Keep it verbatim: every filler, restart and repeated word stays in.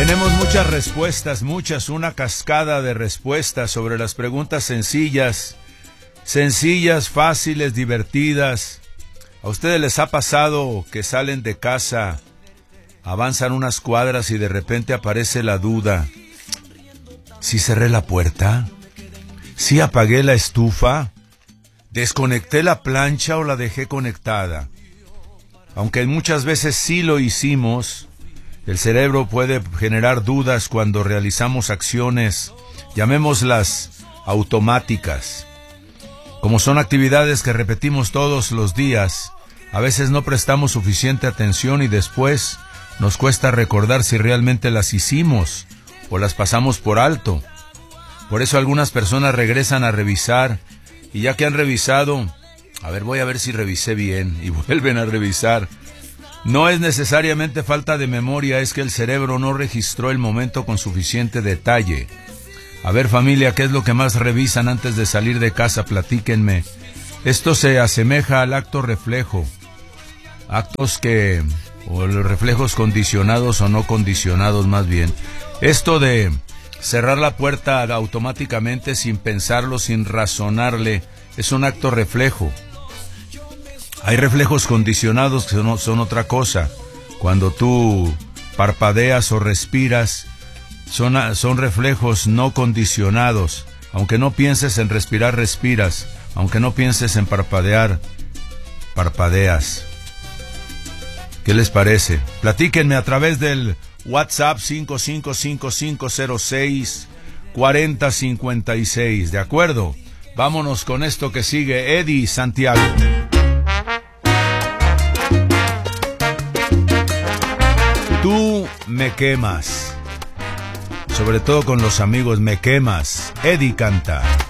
Tenemos muchas respuestas, muchas, una cascada de respuestas sobre las preguntas sencillas, sencillas, fáciles, divertidas. ¿A ustedes les ha pasado que salen de casa, avanzan unas cuadras y de repente aparece la duda? ¿Sí cerré la puerta? ¿Sí apagué la estufa? ¿Desconecté la plancha o la dejé conectada? Aunque muchas veces sí lo hicimos, el cerebro puede generar dudas cuando realizamos acciones, llamémoslas automáticas. Como son actividades que repetimos todos los días, a veces no prestamos suficiente atención y después nos cuesta recordar si realmente las hicimos o las pasamos por alto. Por eso algunas personas regresan a revisar y ya que han revisado, a ver, voy a ver si revisé bien, y vuelven a revisar. No es necesariamente falta de memoria, es que el cerebro no registró el momento con suficiente detalle. A ver, familia, ¿qué es lo que más revisan antes de salir de casa? Platíquenme. Esto se asemeja al acto reflejo. Actos que, o los reflejos condicionados o no condicionados más bien. Esto de cerrar la puerta automáticamente sin pensarlo, sin razonarle, es un acto reflejo. Hay reflejos condicionados que son, son otra cosa. Cuando tú parpadeas o respiras, son, son reflejos no condicionados. Aunque no pienses en respirar, respiras. Aunque no pienses en parpadear, parpadeas. ¿Qué les parece? Platíquenme a través del WhatsApp cinco cinco cinco cinco cero seis cuatro cero cinco seis. ¿De acuerdo? Vámonos con esto que sigue. Eddie Santiago. Tú me quemas, sobre todo con los amigos, me quemas. Eddie canta.